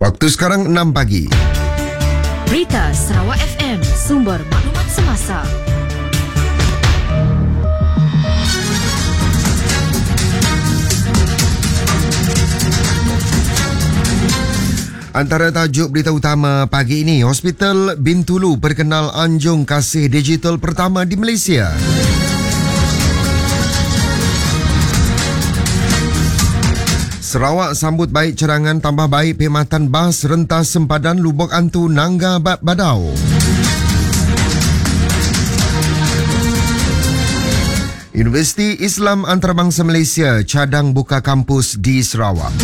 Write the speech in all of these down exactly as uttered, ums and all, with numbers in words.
Waktu sekarang enam pagi. Berita Sarawak F M, sumber maklumat semasa. Antara tajuk berita utama pagi ini, Hospital Bintulu perkenal anjung kasih digital pertama di Malaysia. Sarawak sambut baik cadangan tambah baik perkhidmatan bas rentas sempadan Lubuk Antu Nangga Badau. Universiti Islam Antarabangsa Malaysia cadang buka kampus di Sarawak.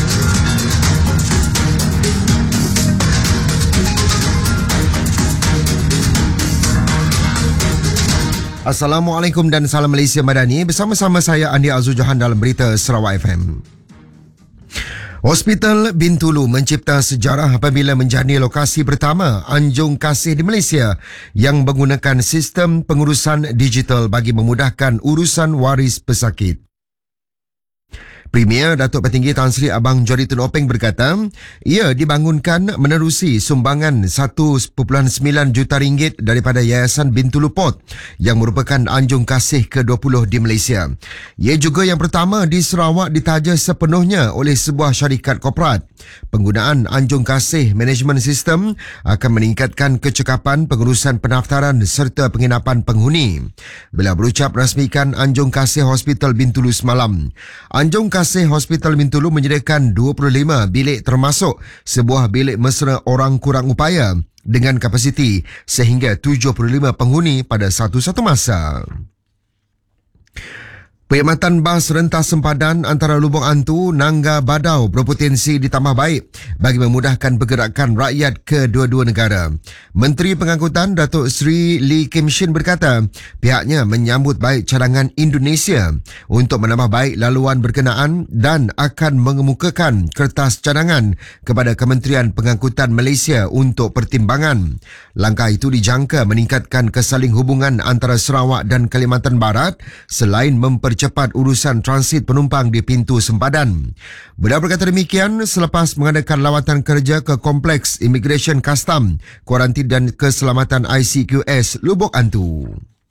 Assalamualaikum dan salam Malaysia Madani. Bersama-sama saya Andi Azul Johan dalam berita Sarawak F M. Hospital Bintulu mencipta sejarah apabila menjadi lokasi pertama anjung kasih di Malaysia yang menggunakan sistem pengurusan digital bagi memudahkan urusan waris pesakit. Premier Datuk Petinggi Tan Sri Abang Johari Tun Openg berkata, ia dibangunkan menerusi sumbangan satu perpuluhan sembilan juta ringgit daripada Yayasan Bintulu Port yang merupakan anjung kasih ke dua puluh di Malaysia. Ia juga yang pertama di Sarawak ditaja sepenuhnya oleh sebuah syarikat korporat. Penggunaan anjung kasih management system akan meningkatkan kecekapan pengurusan pendaftaran serta penginapan penghuni. Bila berucap rasmikan anjung kasih Hospital Bintulu semalam, anjung kasih Hospital Bintulu menyediakan dua puluh lima bilik termasuk sebuah bilik mesra orang kurang upaya dengan kapasiti sehingga tujuh puluh lima penghuni pada satu-satu masa. Perkhidmatan bas rentas sempadan antara Lubuk Antu Nangga Badau berpotensi ditambah baik bagi memudahkan pergerakan rakyat ke dua-dua negara. Menteri Pengangkutan Datuk Seri Lee Kim Shin berkata, pihaknya menyambut baik cadangan Indonesia untuk menambah baik laluan berkenaan dan akan mengemukakan kertas cadangan kepada Kementerian Pengangkutan Malaysia untuk pertimbangan. Langkah itu dijangka meningkatkan kesaling hubungan antara Sarawak dan Kalimantan Barat selain memper cepat urusan transit penumpang di pintu sempadan. Beliau berkata demikian selepas mengadakan lawatan kerja ke Kompleks Immigration Custom, Kuarantin dan Keselamatan I C Q S Lubuk Antu.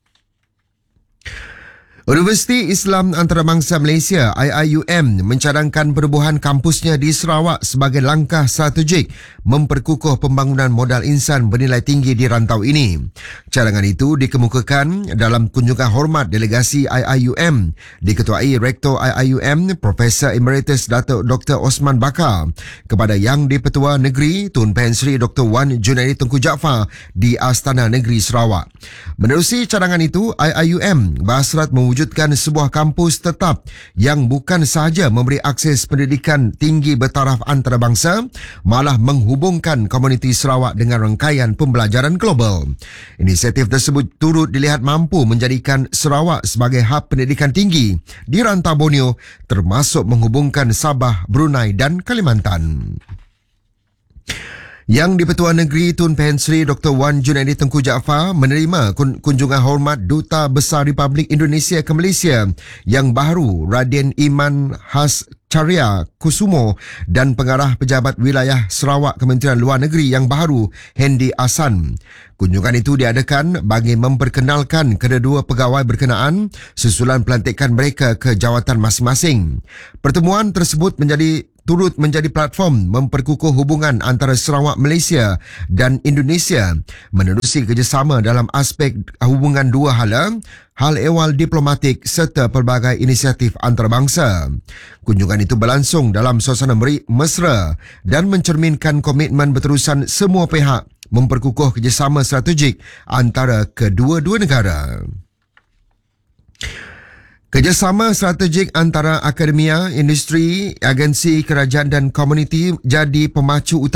Universiti Islam Antarabangsa Malaysia I I U M mencadangkan perubahan kampusnya di Sarawak sebagai langkah strategik memperkukuh pembangunan modal insan bernilai tinggi di rantau ini. Cadangan itu dikemukakan dalam kunjungan hormat delegasi I I U M diketuai Rektor I I U M Profesor Emeritus Datuk Doktor Osman Bakar kepada Yang di-Pertua Negeri Tun Pen Sri Doktor Wan Junaidi Tengku Jaafar di Astana Negeri Sarawak. Menerusi cadangan itu, I I U M berhasrat mewujudkan sebuah kampus tetap yang bukan sahaja memberi akses pendidikan tinggi bertaraf antarabangsa, malah menghubungkan komuniti Sarawak dengan rangkaian pembelajaran global. Inisiatif tersebut turut dilihat mampu menjadikan Sarawak sebagai hub pendidikan tinggi di rantau Borneo, termasuk menghubungkan Sabah, Brunei dan Kalimantan. Yang di-Pertua Negeri Tun Pen Sri Doktor Wan Junaidi Tengku Jaafar menerima kun- kunjungan hormat Duta Besar Republik Indonesia ke Malaysia yang baru Radin Iman Has Charia Kusumo dan Pengarah Pejabat Wilayah Sarawak Kementerian Luar Negeri yang baru Hendy Ahsan. Kunjungan itu diadakan bagi memperkenalkan kedua-dua pegawai berkenaan susulan pelantikan mereka ke jawatan masing-masing. Pertemuan tersebut menjadi turut menjadi platform memperkukuh hubungan antara Sarawak, Malaysia dan Indonesia menerusi kerjasama dalam aspek hubungan dua hala, hal ehwal diplomatik serta pelbagai inisiatif antarabangsa. Kunjungan itu berlangsung dalam suasana mesra dan mencerminkan komitmen berterusan semua pihak memperkukuh kerjasama strategik antara kedua-dua negara. Kerjasama strategik antara akademia, industri, agensi kerajaan dan komuniti jadi pemacu utama